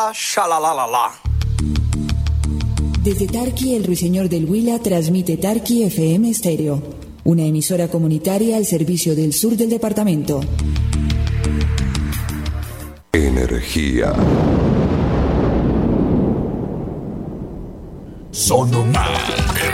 Shalalalala. Desde Tarqui, el Ruiseñor del Huila transmite Tarqui FM Estéreo, una emisora comunitaria al servicio del sur del departamento. Energía. Sonoma.